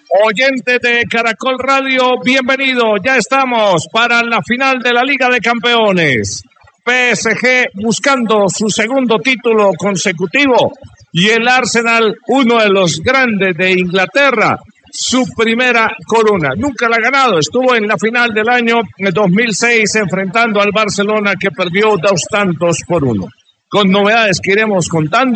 Oyente de Caracol Radio, bienvenido. Ya estamos para la final de la Liga de Campeones. PSG buscando su segundo título consecutivo y el Arsenal, uno de los grandes de Inglaterra, su primera corona. Nunca la ha ganado, estuvo en la final del año 2006 enfrentando al Barcelona que perdió 2-1. Con novedades que iremos contando.